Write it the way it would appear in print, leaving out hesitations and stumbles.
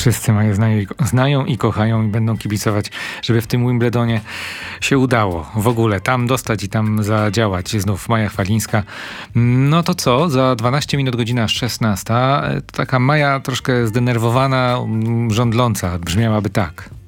wszyscy znają i kochają i będą kibicować, żeby w tym Wimbledonie się udało w ogóle tam dostać i tam zadziałać. Znów Maja Chwalińska. No to co? Za 12 minut godzina 16. Taka Maja troszkę zdenerwowana, żądląca. Brzmiałaby tak.